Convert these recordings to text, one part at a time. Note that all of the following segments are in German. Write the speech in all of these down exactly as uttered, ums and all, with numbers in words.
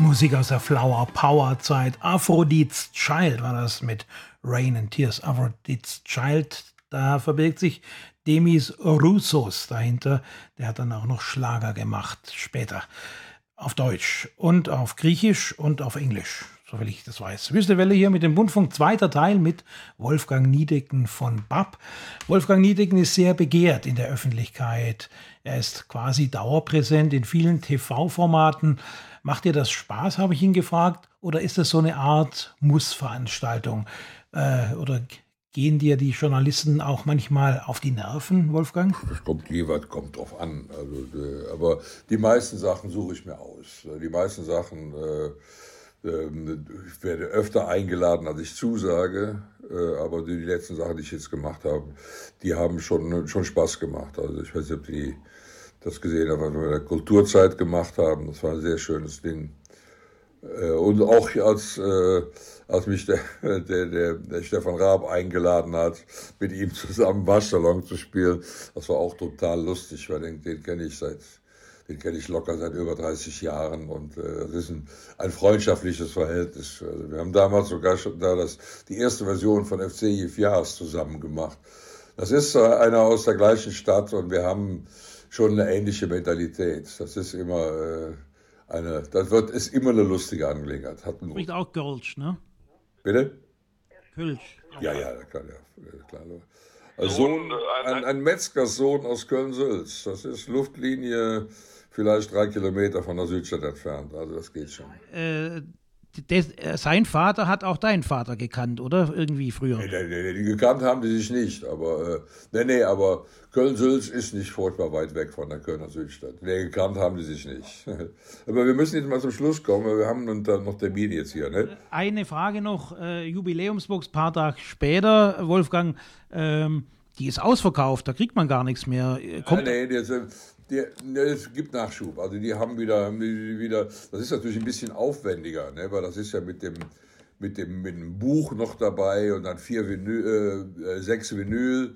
Musik aus der Flower Power Zeit. Aphrodite's Child war das mit Rain and Tears. Aphrodite's Child, da verbirgt sich Demis Roussos dahinter. Der hat dann auch noch Schlager gemacht später. Auf Deutsch und auf Griechisch und auf Englisch, soviel ich das weiß. Wüste Welle hier mit dem Bundfunk, zweiter Teil mit Wolfgang Niedecken von B A P. Wolfgang Niedecken ist sehr begehrt in der Öffentlichkeit. Er ist quasi dauerpräsent in vielen T V-Formaten. Macht dir das Spaß, habe ich ihn gefragt, oder ist das so eine Art Mussveranstaltung? Äh, oder gehen dir die Journalisten auch manchmal auf die Nerven, Wolfgang? Das kommt jeweils, kommt drauf an. Also, äh, aber die meisten Sachen suche ich mir aus. Die meisten Sachen, äh, äh, ich werde öfter eingeladen, als ich zusage. Äh, aber die, die letzten Sachen, die ich jetzt gemacht habe, die haben schon, schon Spaß gemacht. Also ich weiß nicht, ob die das gesehen haben, was wir in der Kulturzeit gemacht haben. Das war ein sehr schönes Ding. Äh, und auch als... Äh, als mich der, der, der, der Stefan Raab eingeladen hat, mit ihm zusammen Waschsalon zu spielen. Das war auch total lustig, weil den, den kenne ich seit, den kenne ich locker seit über dreißig Jahren und äh, das ist ein, ein freundschaftliches Verhältnis. Also wir haben damals sogar schon da das, die erste Version von F C Yefyas zusammen gemacht. Das ist äh, einer aus der gleichen Stadt und wir haben schon eine ähnliche Mentalität. Das ist immer äh, eine, das wird, ist immer eine lustige Angelegenheit. Hat Spricht auch Kölsch, ne? Bitte? Kölsch. Ja, ja, klar, ja, klar. Sohn, ein, ein Metzgerssohn aus Köln-Sülz. Das ist Luftlinie vielleicht drei Kilometer von der Südstadt entfernt. Also das geht schon. Äh, des, äh, sein Vater hat auch deinen Vater gekannt, oder? Irgendwie früher? Nee, nee, nee, die gekannt haben die sich nicht. Aber, äh, nee, nee, aber Köln-Sülz ist nicht furchtbar weit weg von der Kölner Südstadt. Nee, gekannt haben die sich nicht. Aber wir müssen jetzt mal zum Schluss kommen, weil wir haben dann noch Termine jetzt hier. Ne? Eine Frage noch, äh, Jubiläumsbox, paar Tage später, Wolfgang, ähm, die ist ausverkauft, da kriegt man gar nichts mehr. Kommt ja, nee, die, die, die, es gibt Nachschub. Also die haben wieder, wieder, das ist natürlich ein bisschen aufwendiger, ne? Weil das ist ja mit dem, mit dem, mit dem Buch noch dabei und dann vier Vinyl, äh, sechs Vinyl.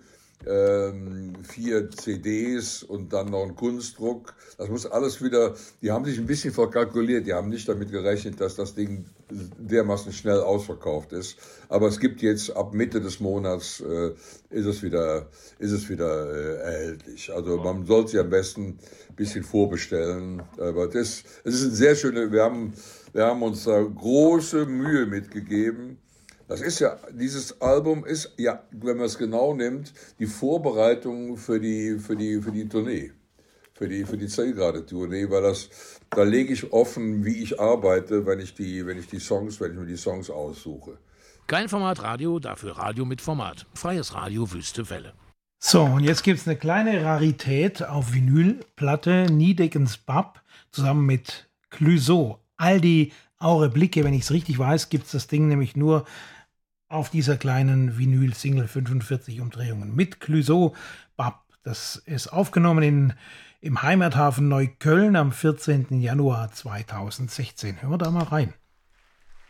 Ähm, vier C Ds und dann noch ein Kunstdruck. Das muss alles wieder, die haben sich ein bisschen verkalkuliert, die haben nicht damit gerechnet, dass das Ding dermaßen schnell ausverkauft ist. Aber es gibt jetzt ab Mitte des Monats äh, ist es wieder, ist es wieder äh, erhältlich. Also man sollte sie am besten ein bisschen vorbestellen. Aber das, es ist ein sehr schönes, wir haben, wir haben uns da große Mühe mitgegeben. Das ist ja, dieses Album ist ja, wenn man es genau nimmt, die Vorbereitung für die, für die, für die Tournee, für die, für die Zielgerade-Tournee, weil das, da lege ich offen, wie ich arbeite, wenn ich die, wenn ich die Songs, wenn ich mir die Songs aussuche. Kein Format Radio, dafür Radio mit Format. Freies Radio, Wüste Welle. So, und jetzt gibt es eine kleine Rarität auf Vinylplatte, Niedeckens B A P, zusammen mit Clouseau. All die Aure Blicke, wenn ich es richtig weiß, gibt es das Ding nämlich nur auf dieser kleinen Vinyl-Single, fünfundvierzig Umdrehungen mit Clouseau B A P. Das ist aufgenommen in, im Heimathafen Neukölln am vierzehnten Januar zweitausendsechzehn. Hören wir da mal rein.